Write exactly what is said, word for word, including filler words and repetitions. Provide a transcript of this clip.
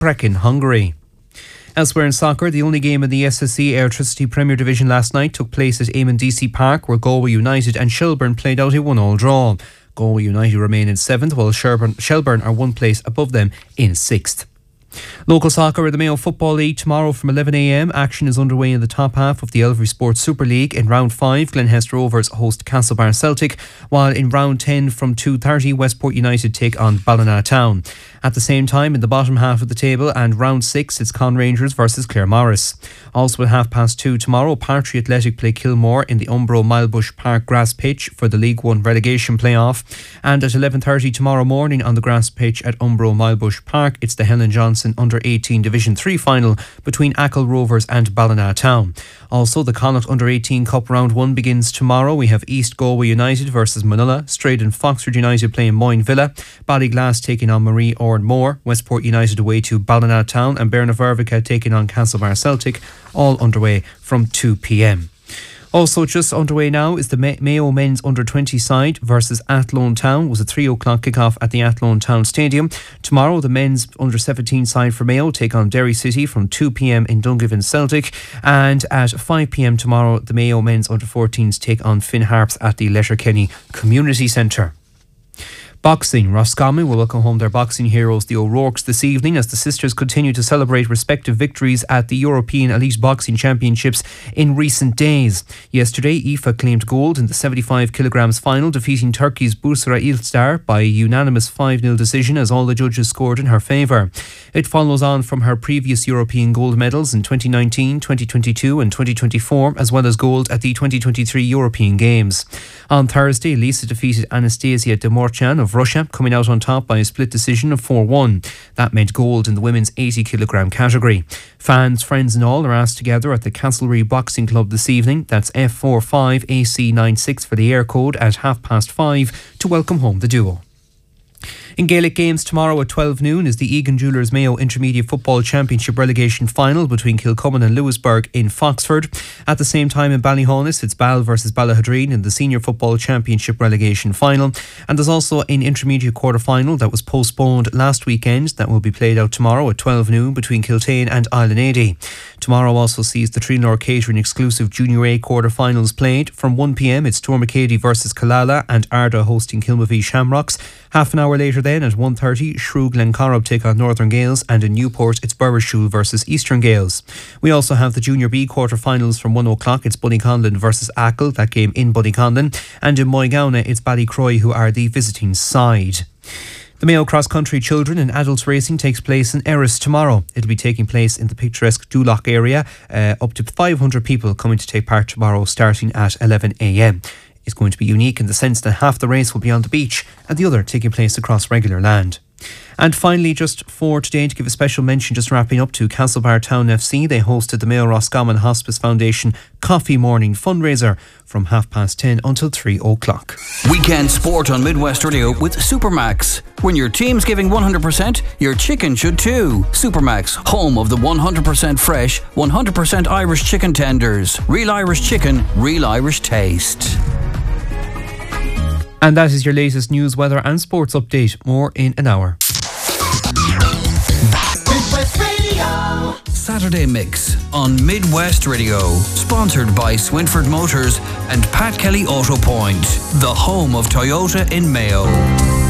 Brecon, Hungary. Elsewhere in soccer, the only game in the S S C Airtricity Premier Division last night took place at Eamon D C Park, where Galway United and Shelbourne played out a one-all draw. Galway United remain in seventh, while Shelbourne, Shelbourne are one place above them in sixth. Local soccer in the Mayo Football League tomorrow from eleven a m. Action is underway in the top half of the Elvery Sports Super League. In round five, Glenhester Rovers host Castlebar Celtic, while in round ten from two thirty, Westport United take on Ballina At the same time, in the bottom half of the table and round six, it's Con Rangers versus Claremorris. Also at half past two tomorrow, Partry Athletic play Kilmore in the Umbro Milebush Park grass pitch for the League One relegation playoff. And at eleven thirty tomorrow morning on the grass pitch at Umbro Milebush Park, it's the Helen Johnson under eighteen Division three final between Achill Rovers and Ballina. Also, the Connacht under eighteen Cup round one begins tomorrow. We have East Galway United versus Manila, Straden Foxford United playing Moyne Villa, Ballyglass taking on Marie Oranmore, Westport United away to Ballina and Bernavervica taking on Castlebar Celtic, all underway from two p m. Also just underway now is the Mayo men's under twenty side versus Athlone Town. It was a three o'clock kickoff at the Athlone Town Stadium. Tomorrow the men's under seventeen side for Mayo take on Derry City from two p m in Dungiven Celtic, and at five p m tomorrow the Mayo men's under fourteens take on Finn Harps at the Letterkenny Community Centre. Boxing. Roscommon will welcome home their boxing heroes, the O'Rourkes, this evening as the sisters continue to celebrate respective victories at the European Elite Boxing Championships in recent days. Yesterday, Aoife claimed gold in the seventy-five kilograms final, defeating Turkey's Busra Ilstar by a unanimous five nil decision as all the judges scored in her favour. It follows on from her previous European gold medals in twenty nineteen, twenty twenty-two and twenty twenty-four, as well as gold at the twenty twenty-three European Games. On Thursday, Lisa defeated Anastasia Demorchan of Russia, coming out on top by a split decision of four one. That meant gold in the women's eighty kilogram category. Fans, friends and all are asked together at the Castlereagh Boxing Club this evening. That's F forty-five A C ninety-six for the air code at half past five to welcome home the duo. In Gaelic games tomorrow at twelve noon is the Egan Jewellers Mayo Intermediate Football Championship relegation final between Kilcummin and Lewisburg in Foxford. At the same time in Ballyhaunis, it's Ball versus Ballahadreen in the Senior Football Championship relegation final. And there's also an intermediate quarter final that was postponed last weekend that will be played out tomorrow at twelve noon between Kiltane and Island. Tomorrow also sees the Trinor Catering exclusive Junior A quarter finals played. From one p m it's Tormacady versus Killala and Arda hosting Kilmavie Shamrocks. Half an hour later then at one thirty, Shrew Glencorrib take on Northern Gales, and in Newport it's Burrishoole versus Eastern Gales. We also have the Junior B quarter-finals from one o'clock. It's Bunnyconlin versus Achill, that game in Bunnyconlin, and in Moygowna it's Ballycroy who are the visiting side. The Mayo Cross Country Children and Adults Racing takes place in Erris tomorrow. It'll be taking place in the picturesque Duloch area. Uh, up to five hundred people coming to take part tomorrow starting at eleven a m. It's going to be unique in the sense that half the race will be on the beach and the other taking place across regular land. And finally, just for today, to give a special mention, just wrapping up to Castlebar Town F C, they hosted the Mayo Roscommon Hospice Foundation Coffee Morning fundraiser from half past ten until three o'clock. Weekend sport on Midwest Radio with Supermax. When your team's giving one hundred percent, your chicken should too. Supermax, home of the one hundred percent fresh, one hundred percent Irish chicken tenders. Real Irish chicken, real Irish taste. And that is your latest news, weather and sports update. More in an hour. Midwest Radio. Saturday Mix on Midwest Radio. Sponsored by Swinford Motors and Pat Kelly Auto Point, the home of Toyota in Mayo.